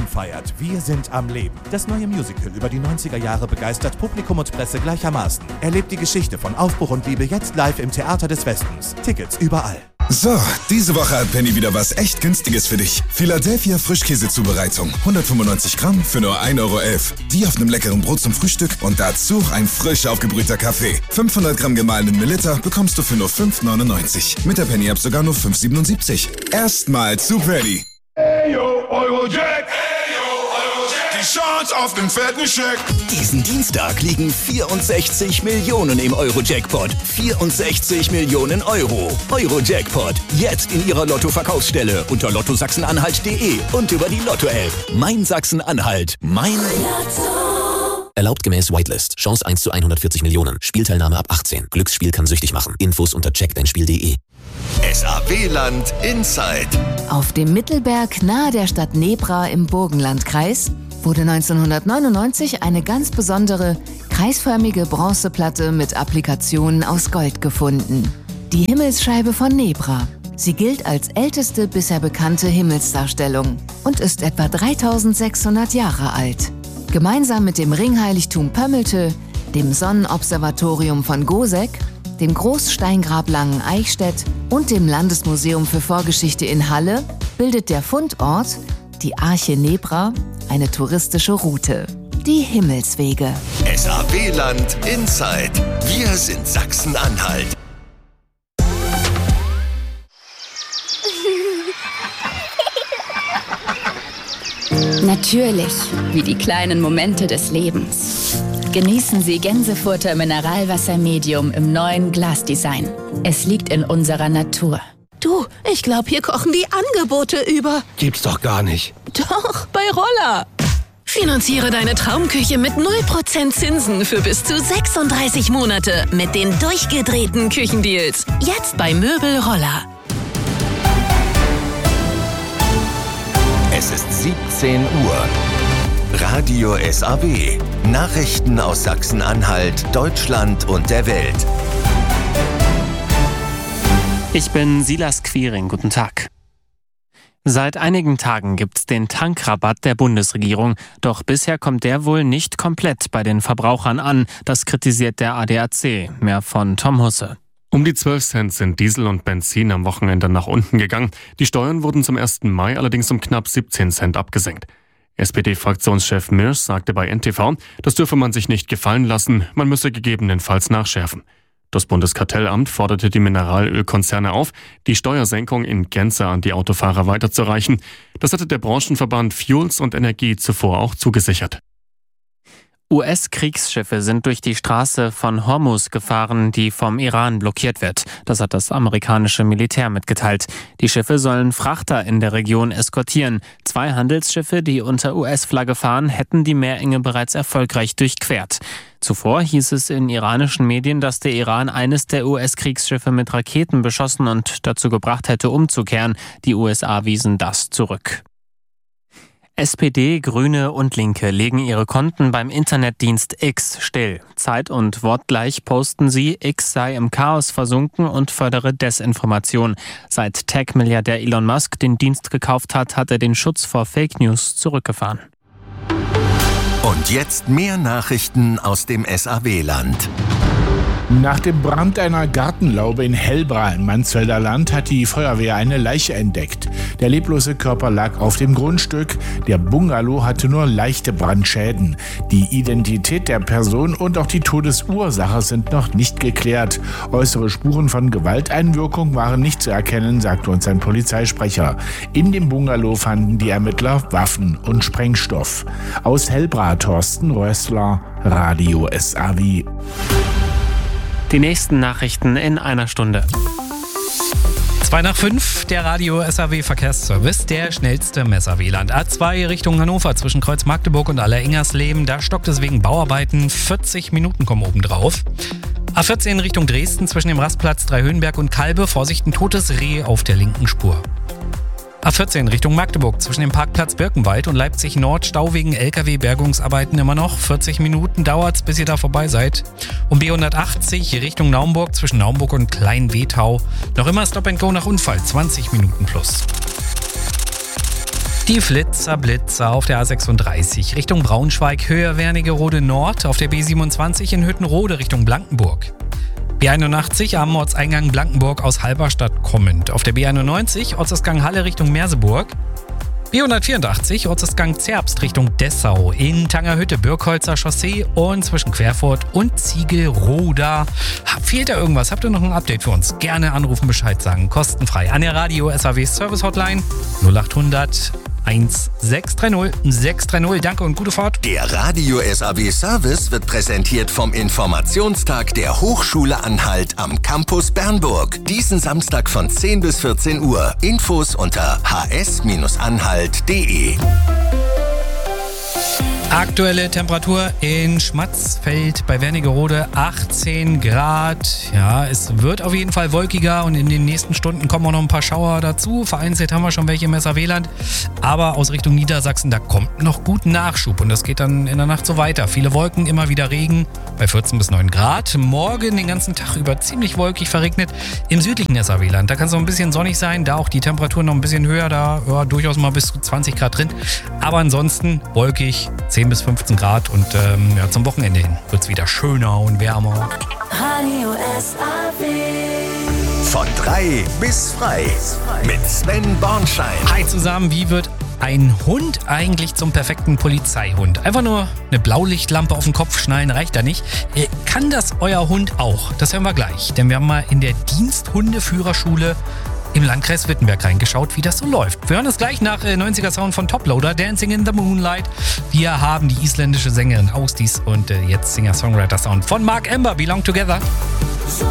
Berlin feiert Wir sind am Leben. Das neue Musical über die 90er Jahre begeistert Publikum und Presse gleichermaßen. Erlebt die Geschichte von Aufbruch und Liebe jetzt live im Theater des Westens. Tickets überall. So, diese Woche hat Penny wieder was echt Günstiges für dich. Philadelphia Frischkäsezubereitung. 195 Gramm für nur 1,11 Euro. Die auf einem leckeren Brot zum Frühstück und dazu ein frisch aufgebrühter Kaffee. 500 Gramm gemahlenen Melitta bekommst du für nur 5,99. Mit der Penny-App sogar nur 5,77. Erstmal zu Penny. Eyo, Eurojack! Die Chance auf den fetten Scheck! Diesen Dienstag liegen 64 Millionen im Euro-Jackpot. 64 Millionen Euro. Euro-Jackpot. Jetzt in Ihrer Lotto-Verkaufsstelle unter lottosachsen-anhalt.de und über die Lotto-App. Mein Sachsen-Anhalt. Mein Lotto. Erlaubt gemäß Whitelist. Chance 1 zu 140 Millionen. Spielteilnahme ab 18. Glücksspiel kann süchtig machen. Infos unter checkdeinspiel.de. SAW-Land Inside. Auf dem Mittelberg nahe der Stadt Nebra im Burgenlandkreis wurde 1999 eine ganz besondere, kreisförmige Bronzeplatte mit Applikationen aus Gold gefunden. Die Himmelsscheibe von Nebra. Sie gilt als älteste bisher bekannte Himmelsdarstellung und ist etwa 3600 Jahre alt. Gemeinsam mit dem Ringheiligtum Pömmelte, dem Sonnenobservatorium von Goseck, dem Großsteingrab Langen-Eichstätt und dem Landesmuseum für Vorgeschichte in Halle bildet der Fundort, die Arche Nebra, eine touristische Route. Die Himmelswege. SAW-Land Inside. Wir sind Sachsen-Anhalt. Natürlich, wie die kleinen Momente des Lebens. Genießen Sie Gänsefurter Mineralwasser Medium im neuen Glasdesign. Es liegt in unserer Natur. Du, ich glaube, hier kochen die Angebote über. Gibt's doch gar nicht. Doch, bei Roller. Finanziere deine Traumküche mit 0% Zinsen für bis zu 36 Monate mit den durchgedrehten Küchendeals. Jetzt bei Möbel Roller. Es ist 17 Uhr. Radio SAW. Nachrichten aus Sachsen-Anhalt, Deutschland und der Welt. Ich bin Silas Quiring. Guten Tag. Seit einigen Tagen gibt's den Tankrabatt der Bundesregierung. Doch bisher kommt der wohl nicht komplett bei den Verbrauchern an. Das kritisiert der ADAC. Mehr von Tom Husse. Um die 12 Cent sind Diesel und Benzin am Wochenende nach unten gegangen. Die Steuern wurden zum 1. Mai allerdings um knapp 17 Cent abgesenkt. SPD-Fraktionschef Mirsch sagte bei NTV, das dürfe man sich nicht gefallen lassen, man müsse gegebenenfalls nachschärfen. Das Bundeskartellamt forderte die Mineralölkonzerne auf, die Steuersenkung in Gänze an die Autofahrer weiterzureichen. Das hatte der Branchenverband Fuels und Energie zuvor auch zugesichert. US-Kriegsschiffe sind durch die Straße von Hormuz gefahren, die vom Iran blockiert wird. Das hat das amerikanische Militär mitgeteilt. Die Schiffe sollen Frachter in der Region eskortieren. 2 Handelsschiffe, die unter US-Flagge fahren, hätten die Meerenge bereits erfolgreich durchquert. Zuvor hieß es in iranischen Medien, dass der Iran eines der US-Kriegsschiffe mit Raketen beschossen und dazu gebracht hätte, umzukehren. Die USA wiesen das zurück. SPD, Grüne und Linke legen ihre Konten beim Internetdienst X still. Zeit- und wortgleich posten sie, X sei im Chaos versunken und fördere Desinformation. Seit Tech-Milliardär Elon Musk den Dienst gekauft hat, hat er den Schutz vor Fake News zurückgefahren. Und jetzt mehr Nachrichten aus dem SAW-Land. Nach dem Brand einer Gartenlaube in Hellbra im Mansfelder Land hat die Feuerwehr eine Leiche entdeckt. Der leblose Körper lag auf dem Grundstück. Der Bungalow hatte nur leichte Brandschäden. Die Identität der Person und auch die Todesursache sind noch nicht geklärt. Äußere Spuren von Gewalteinwirkung waren nicht zu erkennen, sagte uns ein Polizeisprecher. In dem Bungalow fanden die Ermittler Waffen und Sprengstoff. Aus Hellbra, Thorsten Rössler, Radio SAW. Die nächsten Nachrichten in einer Stunde. 2:05, der Radio SAW Verkehrsservice, der schnellste im SAW-Land. A2 Richtung Hannover zwischen Kreuz Magdeburg und Aller-Ingersleben, da stockt es wegen Bauarbeiten, 40 Minuten kommen obendrauf. A14 Richtung Dresden zwischen dem Rastplatz Dreihöhenberg und Kalbe, Vorsicht, ein totes Reh auf der linken Spur. A14 Richtung Magdeburg zwischen dem Parkplatz Birkenwald und Leipzig Nord, Stau wegen LKW-Bergungsarbeiten immer noch. 40 Minuten dauert's, bis ihr da vorbei seid. Und B180 Richtung Naumburg zwischen Naumburg und Klein-Wetau. Noch immer Stop and Go nach Unfall, 20 Minuten plus. Die Flitzer-Blitzer auf der A36 Richtung Braunschweig, Höhe Wernigerode Nord, auf der B27 in Hüttenrode Richtung Blankenburg. B81 am Ortseingang Blankenburg aus Halberstadt kommend. Auf der B91 Ortsausgang Halle Richtung Merseburg. B184 Ortsausgang Zerbst Richtung Dessau. In Tangerhütte Birkholzer Chaussee und zwischen Querfurt und Ziegelroda. Fehlt da irgendwas? Habt ihr noch ein Update für uns? Gerne anrufen, Bescheid sagen. Kostenfrei an der Radio SAW Service Hotline 0800 1630 630. Danke und gute Fahrt. Der Radio SAW Service wird präsentiert vom Informationstag der Hochschule Anhalt am Campus Bernburg. Diesen Samstag von 10 bis 14 Uhr. Infos unter hs-anhalt.de. Aktuelle Temperatur in Schmatzfeld bei Wernigerode 18 Grad. Ja, es wird auf jeden Fall wolkiger und in den nächsten Stunden kommen auch noch ein paar Schauer dazu. Vereinzelt haben wir schon welche im SAW-Land. Aber aus Richtung Niedersachsen, da kommt noch gut Nachschub und das geht dann in der Nacht so weiter. Viele Wolken, immer wieder Regen bei 14 bis 9 Grad. Morgen den ganzen Tag über ziemlich wolkig, verregnet. Im südlichen SAW-Land, da kann es noch ein bisschen sonnig sein. Da auch die Temperatur noch ein bisschen höher, da durchaus mal bis zu 20 Grad drin. Aber ansonsten wolkig, 10 bis 15 Grad und zum Wochenende hin wird es wieder schöner und wärmer. Radio SAW. Von 3 bis frei mit Sven Bornschein. Hi zusammen, wie wird ein Hund eigentlich zum perfekten Polizeihund? Einfach nur eine Blaulichtlampe auf den Kopf schnallen reicht da nicht. Kann das euer Hund auch? Das hören wir gleich, denn wir haben mal in der Diensthundeführerschule im Landkreis Wittenberg reingeschaut, wie das so läuft. Wir hören es gleich nach 90er Sound von Toploader, Dancing in the Moonlight. Wir haben die isländische Sängerin Ausdis und jetzt Singer-Songwriter-Sound von Mark Ember, Belong Together. So